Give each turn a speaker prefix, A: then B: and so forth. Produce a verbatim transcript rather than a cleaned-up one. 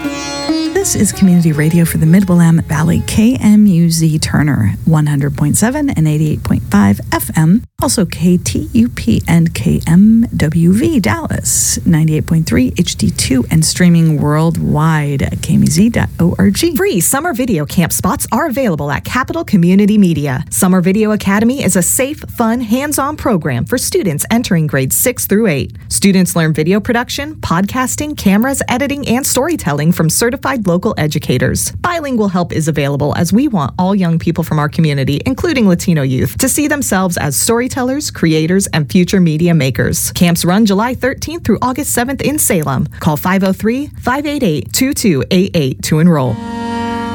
A: This is community radio for the Mid-Willamette Valley, K M U Z Turner, one hundred point seven and eighty-eight point five F M. Also K T U P and K M W V Dallas, ninety-eight point three H D two, and streaming worldwide at K M U Z dot org.
B: Free summer video camp spots are available at Capital Community Media. Summer Video Academy is a safe, fun, hands-on program for students entering grades six through eight. Students learn video production, podcasting, cameras, editing, and storytelling from certified local educators. Bilingual help is available as we want all young people from our community, including Latino youth, to see themselves as storytellers, creators, and future media makers. Camps run July thirteenth through August seventh in Salem. Call five oh three, five eight eight, two two eight eight to enroll.